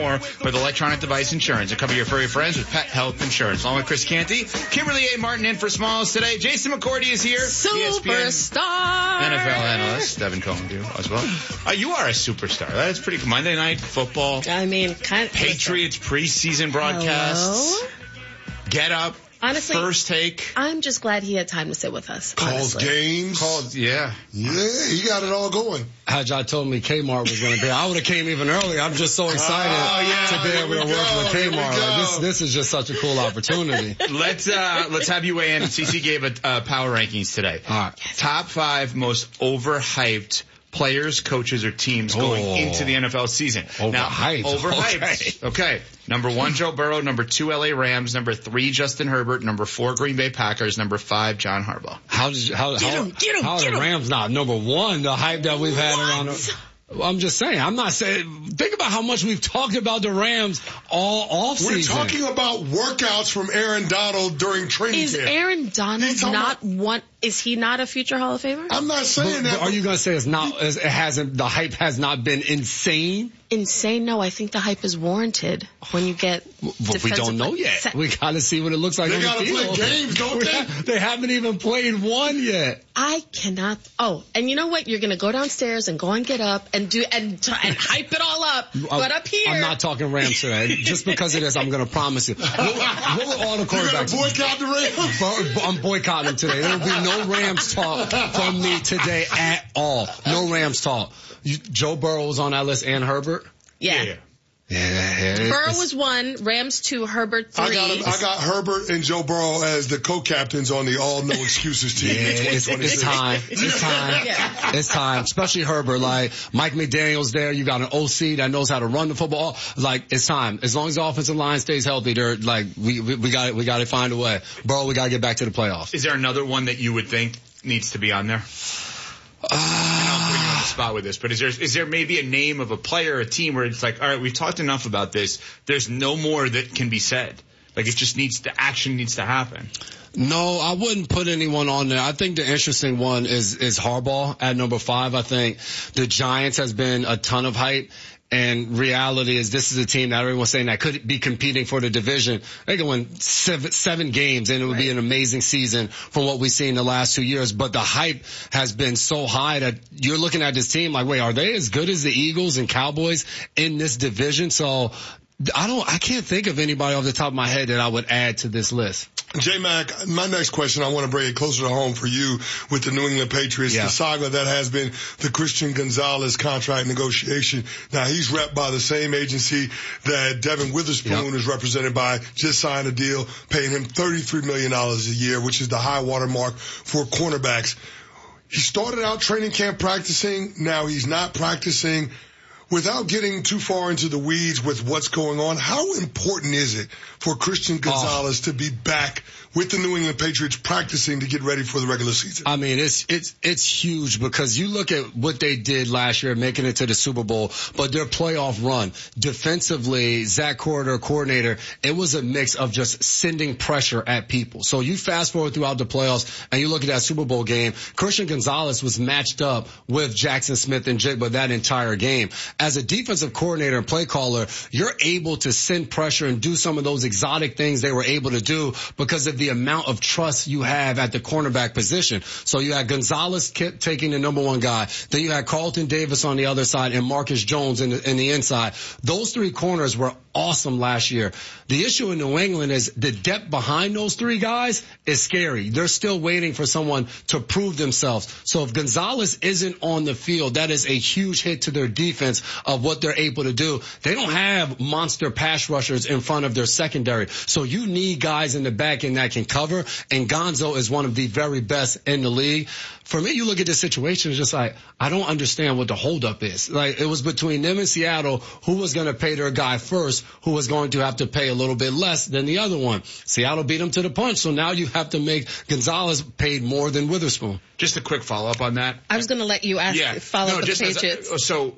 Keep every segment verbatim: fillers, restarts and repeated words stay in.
more with Electronic Device Insurance. And cover your furry friends with pet health insurance. Along with Chris Canty, Kimberly A. Martin in for Smalls today. Jason McCourty is here. Superstar. N F L analyst. Devin Cohen with you as well. Uh, you are a superstar. That is pretty cool. Monday Night Football. I mean, kind of. Patriots preseason broadcasts. Hello? Get up. Honestly, First take. I'm just glad he had time to sit with us. Calls honestly. games. Calls, yeah. Yeah, he got it all going. Had y'all told me Kmart was going to be, I would have came even earlier. I'm just so excited oh, yeah, to be able to work go, with Kmart. Like, this, this is just such a cool opportunity. Let's uh, let's have you weigh in. Cece gave a uh, power rankings today. All right. Top five most overhyped players, coaches, or teams going Oh. into the N F L season. Overhyped. Now, overhyped. Okay. okay. Number one, Joe Burrow. Number two, L A Rams. Number three, Justin Herbert. Number four, Green Bay Packers. Number five, John Harbaugh. How did you, how, Get how, him, get him, how are get the him. Rams not number one? The hype that we've had What? around the, I'm just saying, I'm not saying, think about how much we've talked about the Rams all off We're season. talking about workouts from Aaron Donald during training Is camp. Aaron Donald He's talking not about- one? Is he not a future Hall of Famer? I'm not saying But that. are you going to say it's not, it hasn't, the hype has not been insane? Insane? No, I think the hype is warranted when you get. But we don't know yet. Se- We got to see what it looks like They on gotta the field. play games, don't We they? ha- They haven't even played one yet. I cannot. Oh, and you know what? You're going to go downstairs and go and get up and do and t- and hype it all up. But up here, I'm not talking Rams today. Just because of this, I'm going to promise you. What, what were all the You're going quarterbacks? to boycott the Rams? Bo- I'm boycotting them today. There will be no Rams talk from me today at all. No Rams talk. You, Joe Burrow was on that list and Herbert? yeah. yeah. Yeah. Burrow was one, Rams two, Herbert three. I got him, I got Herbert and Joe Burrow as the co-captains on the all no excuses team. Yeah, in it's, it's twenty twenty-six. time. It's time. Yeah. It's time. Especially Herbert. Like, Mike McDaniel's there. You got an O C that knows how to run the football. Like, it's time. As long as the offensive line stays healthy, they're like, we, we, we got we got to find a way. Burrow, we got to get back to the playoffs. Is there another one that you would think needs to be on there? Uh, I'm putting you on the spot with this, but is there is there maybe a name of a player or a team where it's like, all right, we've talked enough about this. There's no more that can be said. Like, it just needs the action needs to happen. No, I wouldn't put anyone on there. I think the interesting one is, is Harbaugh at number five. I think the Giants has been a ton of hype. And reality is this is a team that everyone's saying that could be competing for the division. They can win seven, seven games and it would be an amazing season from what we've seen the last two years. But the hype has been so high that you're looking at this team like, wait, are they as good as the Eagles and Cowboys in this division? So I don't, I can't think of anybody off the top of my head that I would add to this list. J-Mac, my next question, I want to bring it closer to home for you with the New England Patriots, Yeah. the saga that has been the Christian Gonzalez contract negotiation. Now, he's repped by the same agency that Devin Witherspoon Yep. is represented by, just signed a deal paying him thirty-three million dollars a year, which is the high water mark for cornerbacks. He started out training camp practicing. Now he's not practicing. Without getting too far into the weeds with what's going on, how important is it for Christian Gonzalez oh. to be back with the New England Patriots practicing to get ready for the regular season? I mean, it's, it's, it's huge because you look at what they did last year, making it to the Super Bowl, but their playoff run defensively, Zach Corridor, coordinator, it was a mix of just sending pressure at people. So you fast forward throughout the playoffs and you look at that Super Bowl game, Christian Gonzalez was matched up with Jackson Smith and Jigba that entire game. As a defensive coordinator and play caller, you're able to send pressure and do some of those exotic things they were able to do because of the amount of trust you have at the cornerback position. So you had Gonzalez taking the number one guy. Then you had Carlton Davis on the other side and Marcus Jones in the, in the inside. Those three corners were awesome last year. The issue in New England is the depth behind those three guys is scary. They're still waiting for someone to prove themselves. So if Gonzalez isn't on the field, that is a huge hit to their defense of what they're able to do. They don't have monster pass rushers in front of their secondary. So you need guys in the back end that can cover, and Gonzo is one of the very best in the league. For me, you look at this situation, it's just like, I don't understand what the holdup is. Like, it was between them and Seattle who was going to pay their guy first, who was going to have to pay a little bit less than the other one. Seattle beat them to the punch, so now you have to make Gonzalez paid more than Witherspoon. Just a quick follow-up on that. I was going to let you ask, yeah. follow no, up with just the as a- Patriots. so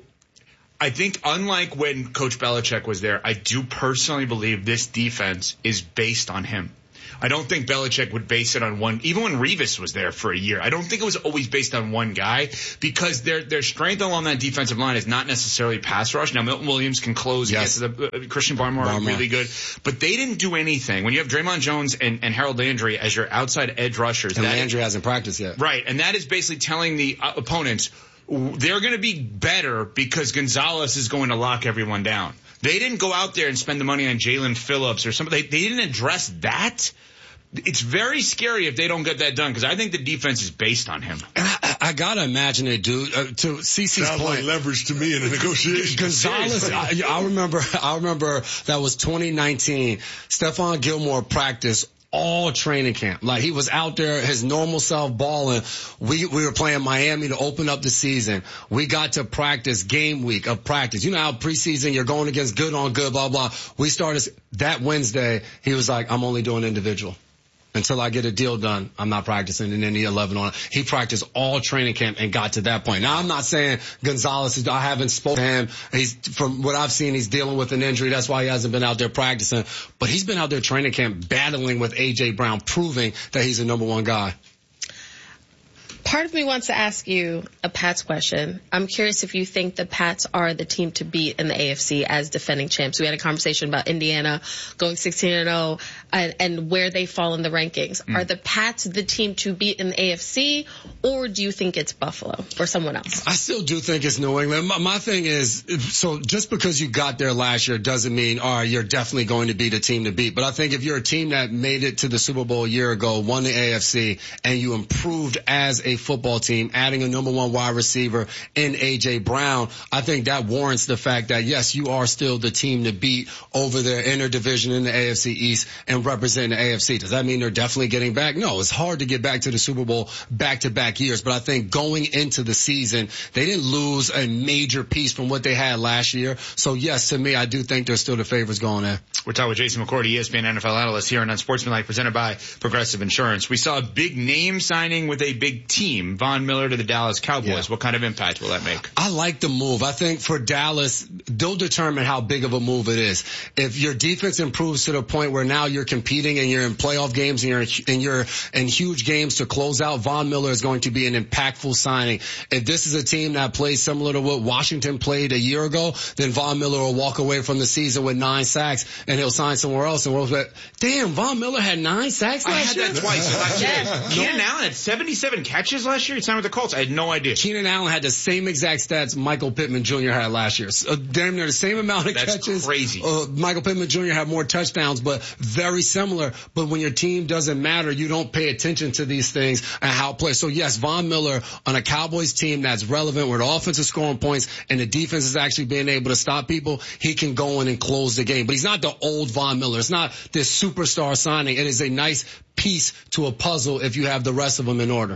I think unlike when Coach Belichick was there, I do personally believe this defense is based on him. I don't think Belichick would base it on one, even when Revis was there for a year. I don't think it was always based on one guy because their their strength along that defensive line is not necessarily pass rush. Now, Milton Williams can close. Yes. Get to the, uh, Christian Barmore, Barmore, really good. But they didn't do anything. When you have Draymond Jones and, and Harold Landry as your outside edge rushers. And that Landry is, hasn't practiced yet. Right. And that is basically telling the uh, opponents they're going to be better because Gonzalez is going to lock everyone down. They didn't go out there and spend the money on Jalen Phillips or something. They, they didn't address that. It's very scary if they don't get that done because I think the defense is based on him. I, I gotta imagine it, dude. Uh, to CeCe's Sounds point, like leverage to me in a negotiation. Gonzalez, I, I remember, I remember that was twenty nineteen. Stephon Gilmore practiced all training camp. Like he was out there, his normal self balling. We, we were playing Miami to open up the season. We got to practice game week of practice. You know how preseason you're going against good on good, blah, blah. We started that Wednesday. He was like, I'm only doing individual. Until I get a deal done, I'm not practicing. And then the eleven on. He practiced all training camp and got to that point. Now, I'm not saying Gonzalez is, I haven't spoken to him. He's, from what I've seen, he's dealing with an injury. That's why he hasn't been out there practicing. But he's been out there training camp battling with A J Brown, proving that he's a number one guy. Part of me wants to ask you a Pats question. I'm curious if you think the Pats are the team to beat in the A F C as defending champs. We had a conversation about Indiana going sixteen and oh and, and where they fall in the rankings. Mm. Are the Pats the team to beat in the A F C, or do you think it's Buffalo or someone else? I still do think it's New England. My, my thing is, so just because you got there last year doesn't mean, all right, you're definitely going to be the team to beat. But I think if you're a team that made it to the Super Bowl a year ago, won the A F C, and you improved as a football team, adding a number one wide receiver in A J Brown, I think that warrants the fact that, yes, you are still the team to beat over their inner division in the A F C East and representing the A F C. Does that mean they're definitely getting back? No, it's hard to get back to the Super Bowl back-to-back years, but I think going into the season, they didn't lose a major piece from what they had last year. So, yes, to me, I do think they're still the favorites going there. We're talking with Jason McCourty, E S P N N F L analyst here on Unsportsmanlike, presented by Progressive Insurance. We saw a big name signing with a big team, Von Miller to the Dallas Cowboys. Yeah. What kind of impact will that make? I like the move. I think for Dallas, they'll determine how big of a move it is. If your defense improves to the point where now you're competing and you're in playoff games and you're in, and you're in huge games to close out, Von Miller is going to be an impactful signing. If this is a team that plays similar to what Washington played a year ago, then Von Miller will walk away from the season with nine sacks and he'll sign somewhere else. And we'll be like, damn, Von Miller had nine sacks last I had year? that twice last year. Yeah. Keenan Allen had seventy-seven catches last year. He signed with the Colts. I had no idea. Keenan Allen had the same exact stats Michael Pittman Junior had last year. So, uh, damn near the same amount of That's catches. crazy. Uh, Michael Pittman Junior had more touchdowns, but very similar. But when your team doesn't matter, you don't pay attention to these things and how it plays. So yes, Von Miller on a Cowboys team that's relevant where the offense is scoring points and the defense is actually being able to stop people, he can go in and close the game. But he's not the old Von Miller. It's not this superstar signing. It is a nice piece to a puzzle if you have the rest of them in order.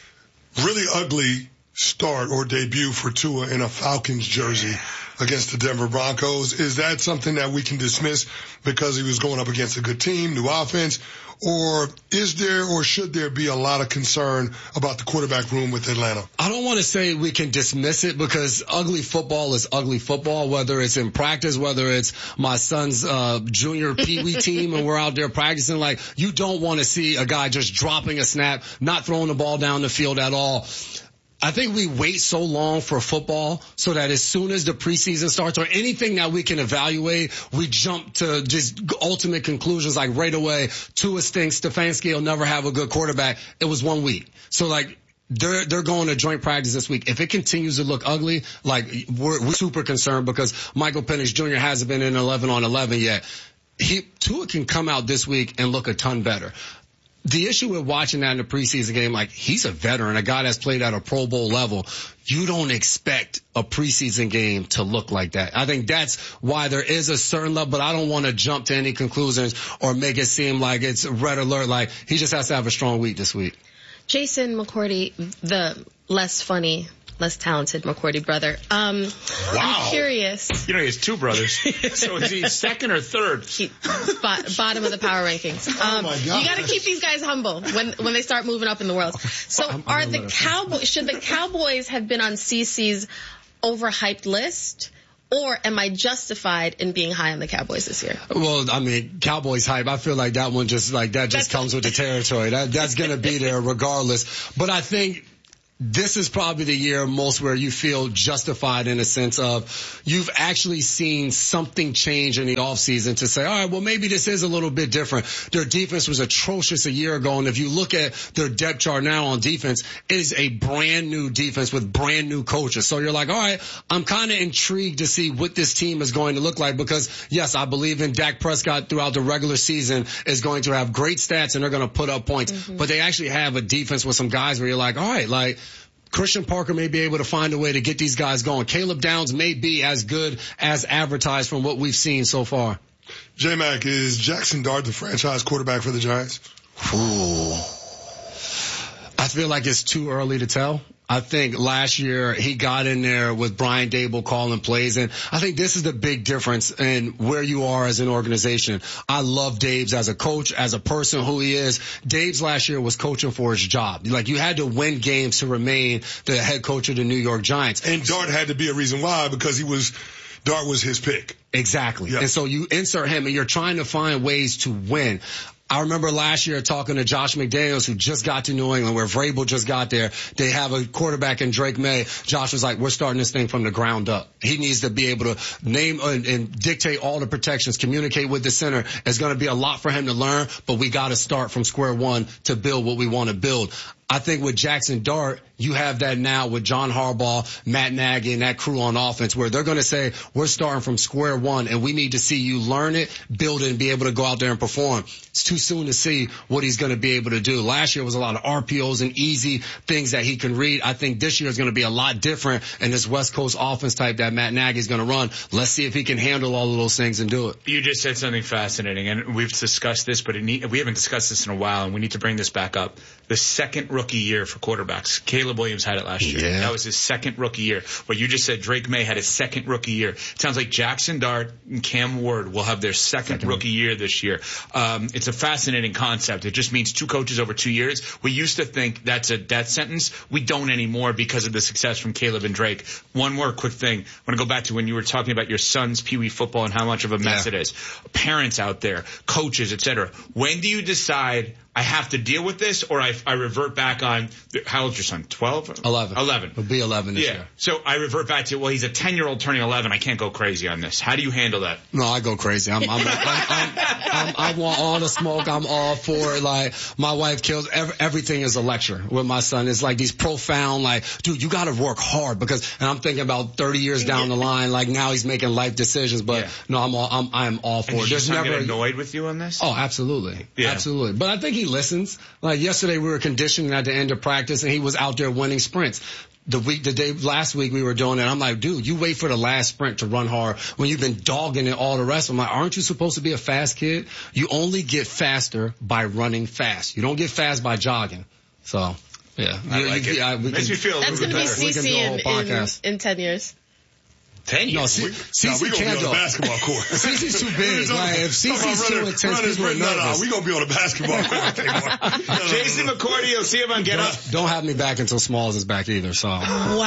Really ugly start or debut for Tua in a Falcons jersey against the Denver Broncos. Is that something that we can dismiss because he was going up against a good team, new offense? Or is there or should there be a lot of concern about the quarterback room with Atlanta? I don't want to say we can dismiss it because ugly football is ugly football, whether it's in practice, whether it's my son's uh junior peewee team and we're out there practicing. Like, you don't want to see a guy just dropping a snap, not throwing the ball down the field at all. I think we wait so long for football so that as soon as the preseason starts or anything that we can evaluate, we jump to just ultimate conclusions like right away. Tua stinks. Stefanski will never have a good quarterback. It was one week. So like, they're, they're going to joint practice this week. If it continues to look ugly, like we're, we're super concerned because Michael Penix Junior hasn't been in eleven on eleven yet. He, Tua can come out this week and look a ton better. The issue with watching that in the preseason game, like, he's a veteran, a guy that's played at a Pro Bowl level. You don't expect a preseason game to look like that. I think that's why there is a certain level, but I don't want to jump to any conclusions or make it seem like it's red alert. Like, he just has to have a strong week this week. Jason McCourty, the less funny, less talented McCourty brother. Um, wow. I'm curious. You know, he has two brothers. So is he second or third? He, bo- bottom of the power rankings. Um, oh my God. You got to keep these guys humble when when they start moving up in the world. So I'm, I'm are the Cowboys, should the Cowboys have been on CeCe's overhyped list? Or am I justified in being high on the Cowboys this year? Well, I mean, Cowboys hype, I feel like that one just like that just comes with the territory. That that's going to be there regardless. But I think this is probably the year most where you feel justified in a sense of you've actually seen something change in the offseason to say, all right, well, maybe this is a little bit different. Their defense was atrocious a year ago. And if you look at their depth chart now on defense, it is a brand new defense with brand new coaches. So you're like, all right, I'm kind of intrigued to see what this team is going to look like because, yes, I believe in Dak Prescott throughout the regular season is going to have great stats and they're going to put up points. Mm-hmm. But they actually have a defense with some guys where you're like, all right, like, Christian Parker may be able to find a way to get these guys going. Caleb Downs may be as good as advertised from what we've seen so far. J-Mac, is Jackson Dart the franchise quarterback for the Giants? Ooh. I feel like it's too early to tell. I think last year he got in there with Brian Daboll calling plays, and I think this is the big difference in where you are as an organization. I love Daboll as a coach, as a person who he is. Daboll last year was coaching for his job. Like, you had to win games to remain the head coach of the New York Giants. And Dart had to be a reason why, because he was Dart was his pick. Exactly. Yep. And so you insert him and you're trying to find ways to win. I remember last year talking to Josh McDaniels, who just got to New England, where Vrabel just got there. They have a quarterback in Drake May. Josh was like, we're starting this thing from the ground up. He needs to be able to name and, and dictate all the protections, communicate with the center. It's going to be a lot for him to learn, but we got to start from square one to build what we want to build. I think with Jackson Dart, you have that now with John Harbaugh, Matt Nagy, and that crew on offense, where they're going to say, we're starting from square one, and we need to see you learn it, build it, and be able to go out there and perform. It's too soon to see what he's going to be able to do. Last year was a lot of R P Os and easy things that he can read. I think this year is going to be a lot different in this West Coast offense type that Matt Nagy is going to run. Let's see if he can handle all of those things and do it. You just said something fascinating, and we've discussed this, but it need, we haven't discussed this in a while, and we need to bring this back up. The second rookie year for quarterbacks. Caleb Williams had it last year. Yeah. That was his second rookie year. What you just said, Drake May had his second rookie year. It sounds like Jackson Dart and Cam Ward will have their second, second rookie year this year. Um, it's a fascinating concept. It just means two coaches over two years. We used to think that's a death sentence. We don't anymore because of the success from Caleb and Drake. One more quick thing. I want to go back to when you were talking about your son's Pee Wee football and how much of a mess yeah. it is. Parents out there, coaches, et cetera. When do you decide I have to deal with this, or I, I revert back on, how old's your son, twelve? eleven. eleven. He'll be eleven this yeah. year. So I revert back to, well, he's a ten-year-old turning eleven. I can't go crazy on this. How do you handle that? No, I go crazy. I'm, I'm, I'm, I'm, I'm, I want all the smoke. I'm all for it. Like, my wife kills, every, everything is a lecture with my son. It's like these profound, like, dude, you gotta work hard because, and I'm thinking about thirty years down the line, like now he's making life decisions, but yeah. no, I'm all, I'm, I'm all for and it. There's never get annoyed with you on this? Oh, absolutely. Yeah. Absolutely. But I think he listens. Like yesterday we were conditioning at the end of practice and he was out there winning sprints. The week, the day, last week we were doing it. I'm like, dude, you wait for the last sprint to run hard when you've been dogging it all the rest. I'm like, aren't you supposed to be a fast kid? You only get faster by running fast. You don't get fast by jogging. So, yeah. I you, like you, it. Yeah, we Makes can, me feel a That's little going bit to be better. C C in, in, in ten years. Ten years? No, C- we, C C no, we gonna can't be on go. the basketball court. C C's too big. Like, if C C's too intense, people are no, no, nervous. we gonna be on the basketball court. No, no, Jason no, no. McCourty, you'll see him on Get Up. Don't have me back until Smalls is back either, so. Wow.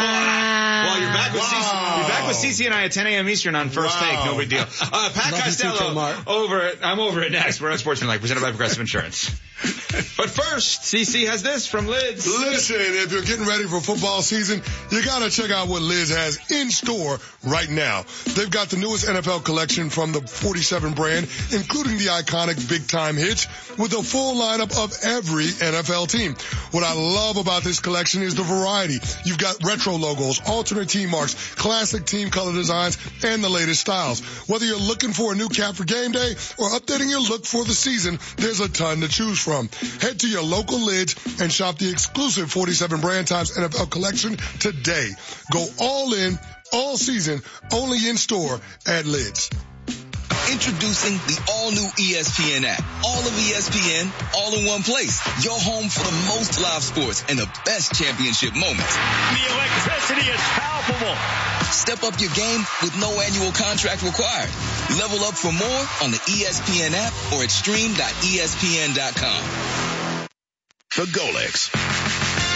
Well, you're back with Wow. C C. You're back with C C and I at ten a.m. Eastern on First Wow. Take. No big deal. Uh, Pat Love you too, Costello Kmart. over it. I'm over it next. We're on Sportsman Life, presented by Progressive Insurance. But first, C C has this from Lids. Listen, if you're getting ready for football season, you gotta check out what Lids has in store right now. They've got the newest N F L collection from the forty-seven brand, including the iconic Big Time Hitch, with a full lineup of every N F L team. What I love about this collection is the variety. You've got retro logos, alternate team marks, classic team color designs, and the latest styles. Whether you're looking for a new cap for game day or updating your look for the season, there's a ton to choose from. Head to your local Lids and shop the exclusive forty-seven brand times N F L collection today. Go all in, all season, only in store at Lids. Introducing the all-new E S P N app. All of E S P N, all in one place. Your home for the most live sports and the best championship moments. The electricity is palpable. Step up your game with no annual contract required. Level up for more on the E S P N app or at stream dot E S P N dot com. The Golex.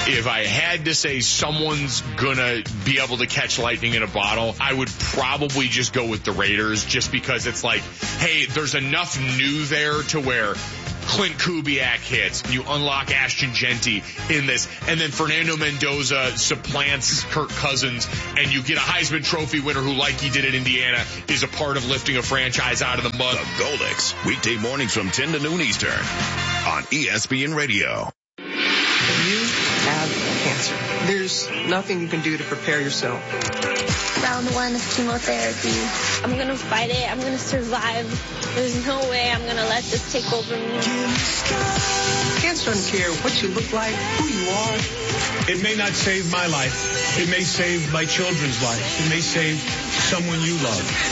if I had to say someone's gonna be able to catch lightning in a bottle, I would probably just go with the Raiders, just because it's like, hey, there's enough new there to where Clint Kubiak hits, you unlock Ashton Genty in this, and then Fernando Mendoza supplants Kirk Cousins, and you get a Heisman Trophy winner who, like he did at Indiana, is a part of lifting a franchise out of the mud. The Goldex, weekday mornings from ten to noon Eastern on E S P N Radio. You have cancer. There's nothing you can do to prepare yourself. Round one of chemotherapy. I'm going to fight it. I'm going to survive. There's no way I'm going to let this take over me. Cancer doesn't care what you look like, who you are. It may not save my life. It may save my children's life. It may save someone you love.